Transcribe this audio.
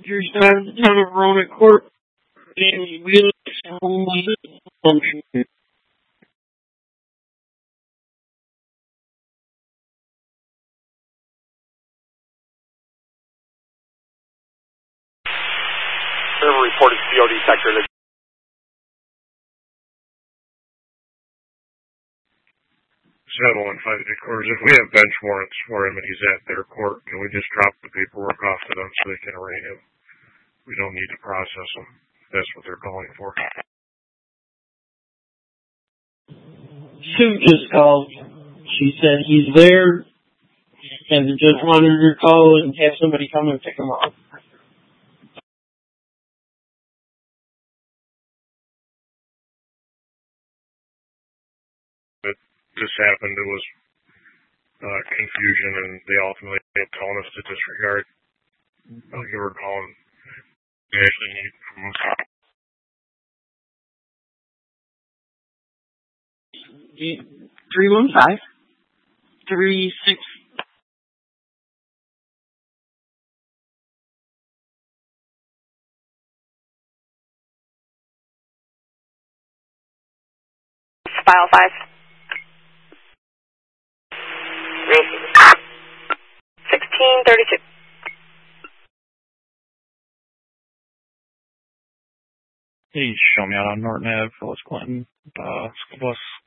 Your side of the town of Roanoke Court, and we only function. Reported COD sector. 715 headquarters. If we have bench warrants for him and he's at their court, can we just drop the paperwork off to them so they can arraign him? We don't need to process them. That's what they're calling for. Sue just called. She said he's there, and just wanted her to call and have somebody come and pick him up. This happened, it was confusion, and they ultimately told us to disregard. You were calling. They actually need from us. 315 36. File 5. 1632. Hey, show me out on Norton Ave, Phyllis Clinton, school bus